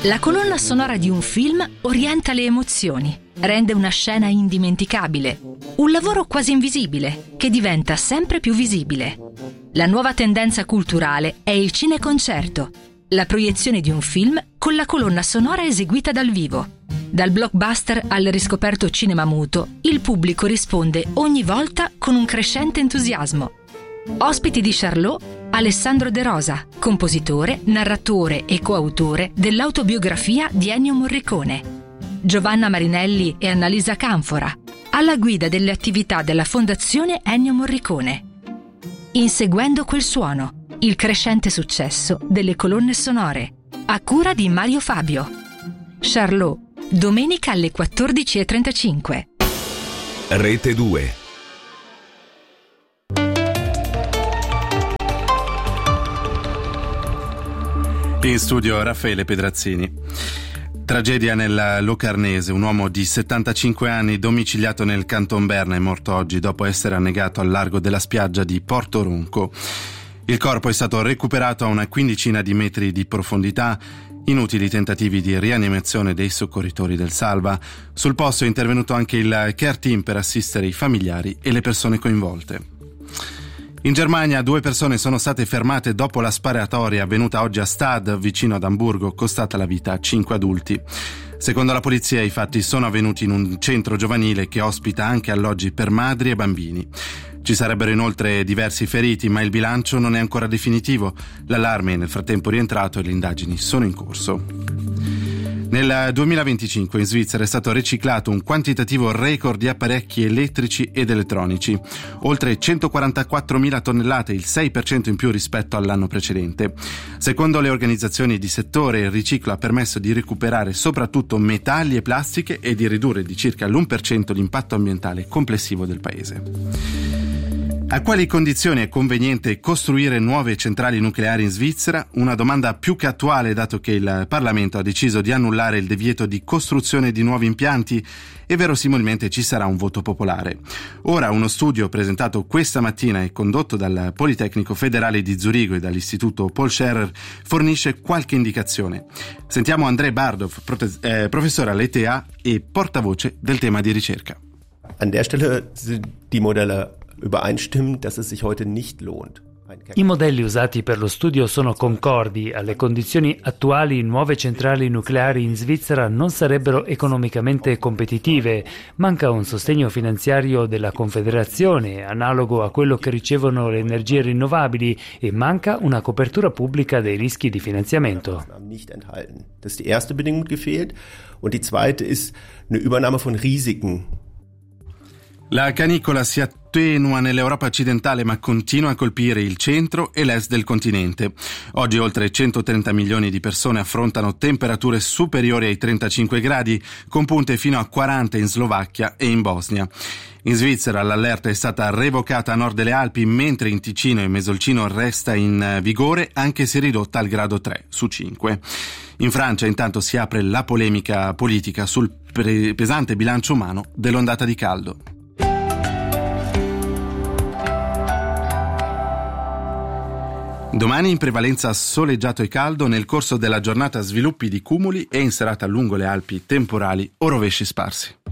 La colonna sonora di un film orienta le emozioni, rende una scena indimenticabile, un lavoro quasi invisibile che diventa sempre più visibile. La nuova tendenza culturale è il cineconcerto, la proiezione di un film con la colonna sonora eseguita dal vivo. Dal blockbuster al riscoperto cinema muto, il pubblico risponde ogni volta con un crescente entusiasmo. Ospiti di Charlot, Alessandro De Rosa, compositore, narratore e coautore dell'autobiografia di Ennio Morricone. Giovanna Marinelli e Annalisa Canfora, alla guida delle attività della Fondazione Ennio Morricone. Inseguendo quel suono, il crescente successo delle colonne sonore, a cura di Mario Fabio. Charlot, domenica alle 14:35. Rete 2. In studio Raffaele Pedrazzini. Tragedia nella Locarnese, un uomo di 75 anni domiciliato nel Canton Berna è morto oggi dopo essere annegato al largo della spiaggia di Porto Ronco. Il corpo è stato recuperato a una quindicina di metri di profondità. Inutili tentativi di rianimazione dei soccorritori del Salva. Sul posto è intervenuto anche il care team per assistere i familiari e le persone coinvolte. In Germania 2 persone sono state fermate dopo la sparatoria avvenuta oggi a Stad, vicino ad Amburgo, costata la vita a 5 adulti. Secondo la polizia i fatti sono avvenuti in un centro giovanile che ospita anche alloggi per madri e bambini. Ci sarebbero inoltre diversi feriti, ma il bilancio non è ancora definitivo. L'allarme è nel frattempo rientrato e le indagini sono in corso. Nel 2025 in Svizzera è stato riciclato un quantitativo record di apparecchi elettrici ed elettronici, oltre 144.000 tonnellate, il 6% in più rispetto all'anno precedente. Secondo le organizzazioni di settore, il riciclo ha permesso di recuperare soprattutto metalli e plastiche e di ridurre di circa l'1% l'impatto ambientale complessivo del paese. A quali condizioni è conveniente costruire nuove centrali nucleari in Svizzera? Una domanda più che attuale, dato che il Parlamento ha deciso di annullare il divieto di costruzione di nuovi impianti e verosimilmente ci sarà un voto popolare. Ora uno studio presentato questa mattina e condotto dal Politecnico Federale di Zurigo e dall'Istituto Paul Scherrer fornisce qualche indicazione. Sentiamo André Bardov, professore all'ETH e portavoce del tema di ricerca. An der Stelle sind die Modelle übereinstimmen, dass es sich heute nicht lohnt. I modelli usati per lo studio sono concordi. Alle condizioni attuali, nuove centrali nucleari in Svizzera non sarebbero economicamente competitive. Manca un sostegno finanziario della Confederazione, analogo a quello che ricevono le energie rinnovabili, e manca una copertura pubblica dei rischi di finanziamento. Das ist die erste Bedingung, die fehlt. Und die zweite ist eine Übernahme von Risiken. La canicola si attenua nell'Europa occidentale ma continua a colpire il centro e l'est del continente. Oggi oltre 130 milioni di persone affrontano temperature superiori ai 35 gradi, con punte fino a 40 in Slovacchia e in Bosnia. In Svizzera l'allerta è stata revocata a nord delle Alpi, mentre in Ticino e Mesolcino resta in vigore, anche se ridotta al grado 3 su 5. In Francia intanto si apre la polemica politica sul pesante bilancio umano dell'ondata di caldo. Domani in prevalenza soleggiato e caldo, nel corso della giornata sviluppi di cumuli e in serata lungo le Alpi temporali o rovesci sparsi.